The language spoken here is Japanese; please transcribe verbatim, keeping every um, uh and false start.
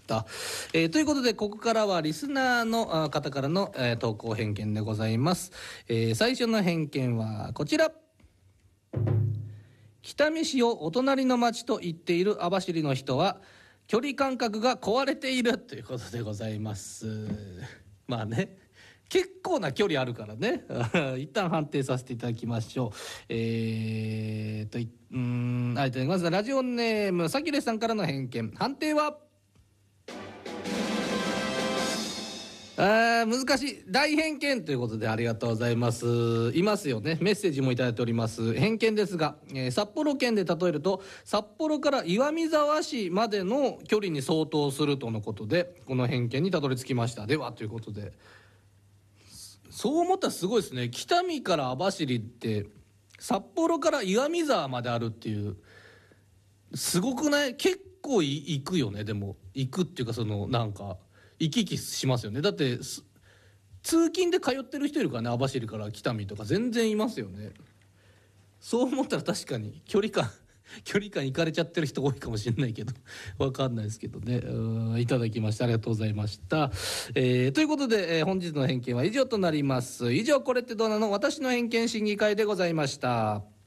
た、えー、ということでここからはリスナーの方からの、えー、投稿偏見でございます、えー、最初の偏見はこちら。北見市をお隣の町と言っている網走の人は距離感覚が壊れているということでございます。まあね、結構な距離あるからね一旦判定させていただきましょう。えーとうーんありがとうございます。ラジオネームさきれさんからの偏見、判定はあ難しい大偏見ということでありがとうございます。いますよね。メッセージもいただいております。偏見ですが、えー、札幌県で例えると札幌から岩見沢市までの距離に相当するとのことで、この偏見にたどり着きました。ではということで、そう思ったらすごいですね。北見から網走って札幌から岩見沢まであるっていう、すごくない？結構行くよね。でも行くっていうか、そのなんか行き来しますよね。だって通勤で通ってる人いるからね、網走から北見とか全然いますよね。そう思ったら確かに距離感距離感いかれちゃってる人多いかもしれないけどわかんないですけどね。うんいただきましてありがとうございました、えー、ということで、えー、本日の偏見は以上となります。以上、これってどうなの？私の偏見審議会でございました。